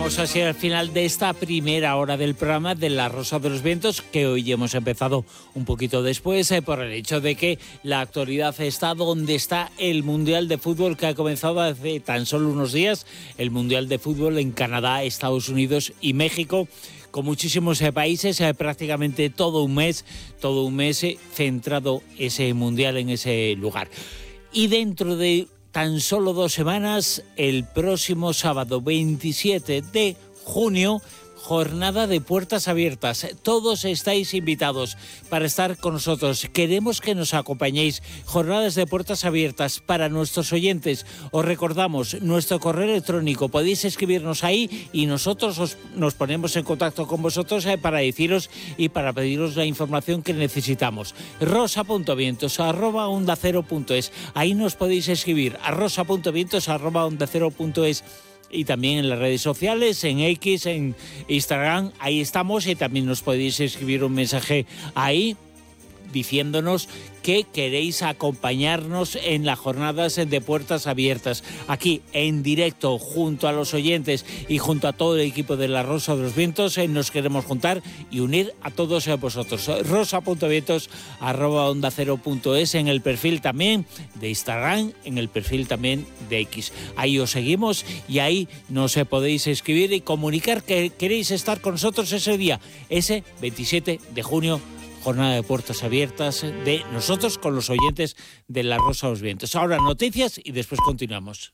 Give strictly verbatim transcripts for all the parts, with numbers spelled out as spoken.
Llegamos así al final de esta primera hora del programa de La Rosa de los Vientos, que hoy hemos empezado un poquito después eh, por el hecho de que la actualidad está donde está el Mundial de Fútbol, que ha comenzado hace tan solo unos días, el Mundial de Fútbol en Canadá, Estados Unidos y México, con muchísimos eh, países, eh, prácticamente todo un mes, todo un mes eh, centrado ese Mundial en ese lugar. Y dentro de tan solo dos semanas, el próximo sábado veintisiete de junio, jornada de puertas abiertas. Todos estáis invitados para estar con nosotros. Queremos que nos acompañéis. Jornadas de puertas abiertas para nuestros oyentes. Os recordamos nuestro correo electrónico. Podéis escribirnos ahí y nosotros os, nos ponemos en contacto con vosotros eh, para deciros y para pediros la información que necesitamos. rosa punto vientos arroba onda cero punto es. Ahí nos podéis escribir a rosa punto vientos arroba onda cero punto es. Y también en las redes sociales, en X, en Instagram, ahí estamos, y también nos podéis escribir un mensaje ahí diciéndonos que queréis acompañarnos en las jornadas de puertas abiertas, aquí en directo, junto a los oyentes y junto a todo el equipo de La Rosa de los Vientos. Eh, nos queremos juntar y unir a todos vosotros. rosa punto vientos arroba onda cero punto es, en el perfil también de Instagram, en el perfil también de X. Ahí os seguimos y ahí nos eh, podéis escribir y comunicar que queréis estar con nosotros ese día, ese veintisiete de junio, jornada de puertas abiertas de nosotros con los oyentes de La Rosa de los Vientos. Ahora noticias y después continuamos.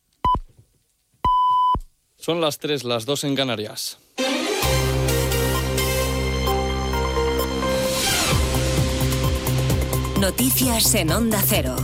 Son las tres, las dos en Canarias. Noticias en Onda Cero.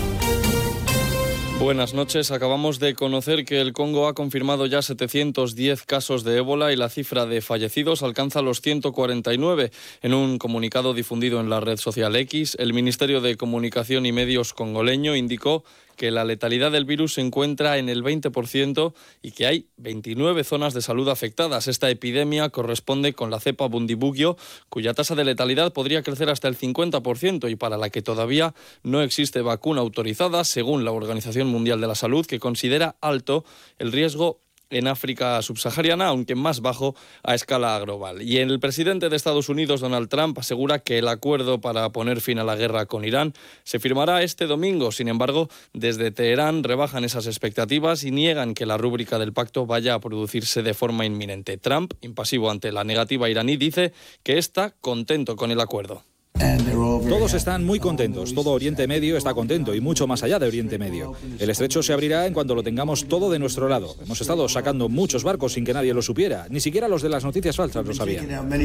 Buenas noches. Acabamos de conocer que el Congo ha confirmado ya setecientos diez casos de ébola y la cifra de fallecidos alcanza los ciento cuarenta y nueve. En un comunicado difundido en la red social X, el Ministerio de Comunicación y Medios congoleño indicó que la letalidad del virus se encuentra en el veinte por ciento y que hay veintinueve zonas de salud afectadas. Esta epidemia corresponde con la cepa Bundibugyo, cuya tasa de letalidad podría crecer hasta el cincuenta por ciento y para la que todavía no existe vacuna autorizada, según la Organización Mundial de la Salud, que considera alto el riesgo en África subsahariana, aunque más bajo a escala global. Y el presidente de Estados Unidos, Donald Trump, asegura que el acuerdo para poner fin a la guerra con Irán se firmará este domingo. Sin embargo, desde Teherán rebajan esas expectativas y niegan que la rúbrica del pacto vaya a producirse de forma inminente. Trump, impasivo ante la negativa iraní, dice que está contento con el acuerdo. Todos están muy contentos, todo Oriente Medio está contento y mucho más allá de Oriente Medio. El estrecho se abrirá en cuanto lo tengamos todo de nuestro lado. Hemos estado sacando muchos barcos sin que nadie lo supiera, ni siquiera los de las noticias falsas lo sabían.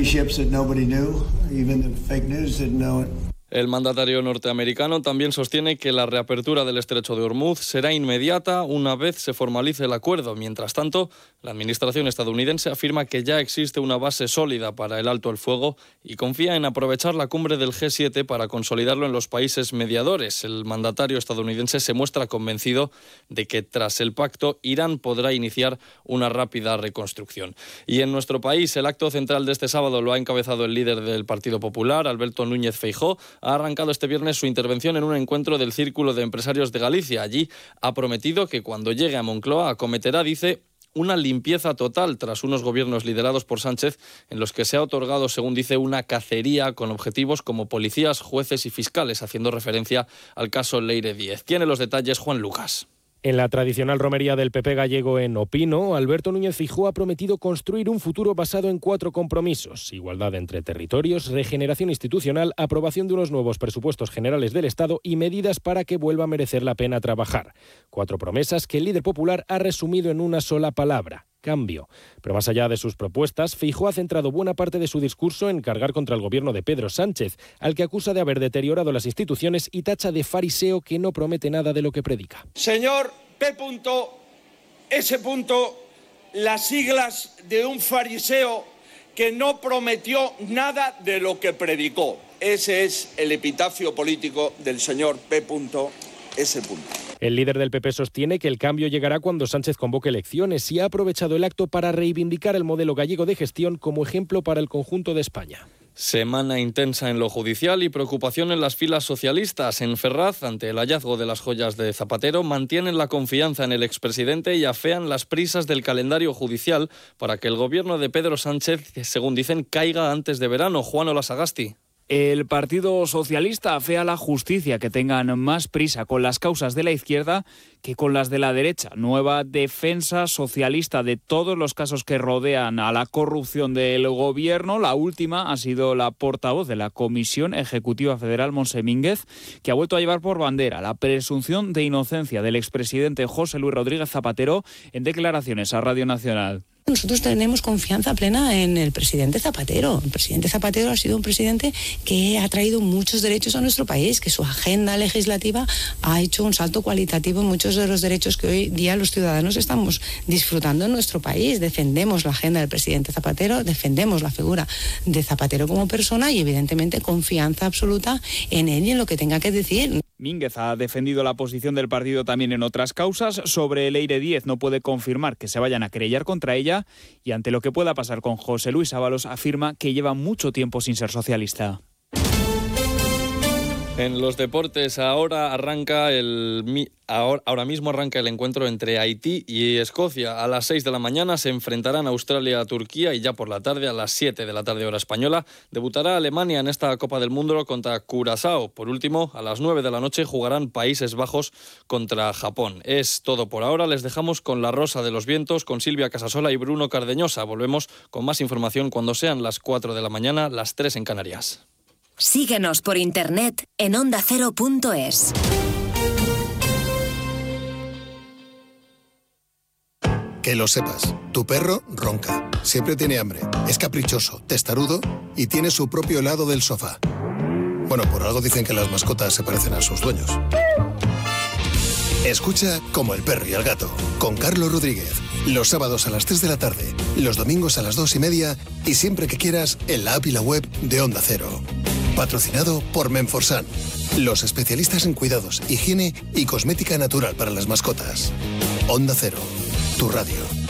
El mandatario norteamericano también sostiene que la reapertura del estrecho de Hormuz será inmediata una vez se formalice el acuerdo. Mientras tanto, la administración estadounidense afirma que ya existe una base sólida para el alto el fuego y confía en aprovechar la cumbre del G siete para consolidarlo en los países mediadores. El mandatario estadounidense se muestra convencido de que tras el pacto Irán podrá iniciar una rápida reconstrucción. Y en nuestro país, el acto central de este sábado lo ha encabezado el líder del Partido Popular, Alberto Núñez Feijóo. Ha arrancado este viernes su intervención en un encuentro del Círculo de Empresarios de Galicia. Allí ha prometido que cuando llegue a Moncloa acometerá, dice, una limpieza total tras unos gobiernos liderados por Sánchez en los que se ha otorgado, según dice, una cacería con objetivos como policías, jueces y fiscales, haciendo referencia al caso Leire Díez. Tiene los detalles Juan Lucas. En la tradicional romería del P P gallego en Opino, Alberto Núñez Feijóo ha prometido construir un futuro basado en cuatro compromisos: igualdad entre territorios, regeneración institucional, aprobación de unos nuevos presupuestos generales del Estado y medidas para que vuelva a merecer la pena trabajar. Cuatro promesas que el líder popular ha resumido en una sola palabra: cambio. Pero más allá de sus propuestas, Feijóo ha centrado buena parte de su discurso en cargar contra el gobierno de Pedro Sánchez, al que acusa de haber deteriorado las instituciones y tacha de fariseo que no promete nada de lo que predica. Señor P. S. Las siglas de un fariseo que no prometió nada de lo que predicó. Ese es el epitafio político del señor P. S. El líder del P P sostiene que el cambio llegará cuando Sánchez convoque elecciones y ha aprovechado el acto para reivindicar el modelo gallego de gestión como ejemplo para el conjunto de España. Semana intensa en lo judicial y preocupación en las filas socialistas. En Ferraz, ante el hallazgo de las joyas de Zapatero, mantienen la confianza en el expresidente y afean las prisas del calendario judicial para que el gobierno de Pedro Sánchez, según dicen, caiga antes de verano. Juan Olasagasti. El Partido Socialista afea a la justicia que tengan más prisa con las causas de la izquierda que con las de la derecha. Nueva defensa socialista de todos los casos que rodean a la corrupción del gobierno. La última ha sido la portavoz de la Comisión Ejecutiva Federal, Montse Mínguez, que ha vuelto a llevar por bandera la presunción de inocencia del expresidente José Luis Rodríguez Zapatero en declaraciones a Radio Nacional. Nosotros tenemos confianza plena en el presidente Zapatero. El presidente Zapatero ha sido un presidente que ha traído muchos derechos a nuestro país, que su agenda legislativa ha hecho un salto cualitativo en muchos de los derechos que hoy día los ciudadanos estamos disfrutando en nuestro país. Defendemos la agenda del presidente Zapatero, defendemos la figura de Zapatero como persona y evidentemente confianza absoluta en él y en lo que tenga que decir. Mínguez ha defendido la posición del partido también en otras causas. Sobre Leire Díez no puede confirmar que se vayan a querellar contra ella y ante lo que pueda pasar con José Luis Ábalos afirma que lleva mucho tiempo sin ser socialista. En los deportes ahora arranca el ahora, ahora mismo arranca el encuentro entre Haití y Escocia. A las seis de la mañana se enfrentarán Australia a Turquía y ya por la tarde, a las siete de la tarde hora española, debutará Alemania en esta Copa del Mundo contra Curazao. Por último, a las nueve de la noche jugarán Países Bajos contra Japón. Es todo por ahora. Les dejamos con La Rosa de los Vientos, con Silvia Casasola y Bruno Cardeñosa. Volvemos con más información cuando sean las cuatro de la mañana, las tres en Canarias. Síguenos por internet en onda cero punto es. Que lo sepas, tu perro ronca, siempre tiene hambre, es caprichoso, testarudo y tiene su propio lado del sofá. Bueno, por algo dicen que las mascotas se parecen a sus dueños. Escucha Como el perro y el gato, con Carlos Rodríguez. Los sábados a las tres de la tarde, los domingos a las dos y media y siempre que quieras en la app y la web de Onda Cero. Patrocinado por Menforsan, los especialistas en cuidados, higiene y cosmética natural para las mascotas. Onda Cero, tu radio.